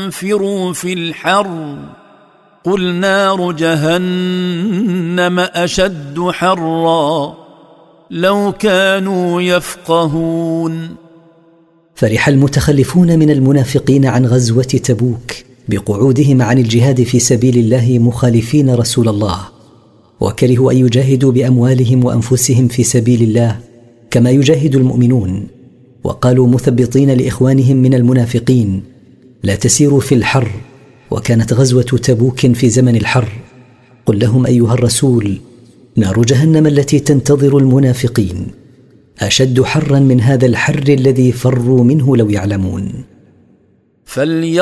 انفروا في الحر قل نار جهنم أشد حرا لو كانوا يفقهون. فرح المتخلفون من المنافقين عن غزوة تبوك بقعودهم عن الجهاد في سبيل الله مخالفين رسول الله، وكرهوا أن يجاهدوا بأموالهم وأنفسهم في سبيل الله كما يجاهد المؤمنون، وقالوا مثبطين لإخوانهم من المنافقين: لا تسيروا في الحر، وكانت غزوة تبوك في زمن الحر. قل لهم أيها الرسول: نار جهنم التي تنتظر المنافقين أشد حرا من هذا الحر الذي فروا منه لو يعلمون.